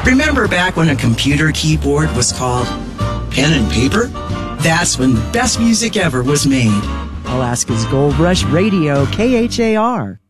Remember back when a computer keyboard was called pen and paper? That's when the best music ever was made. Alaska's Gold Rush Radio, KHAR.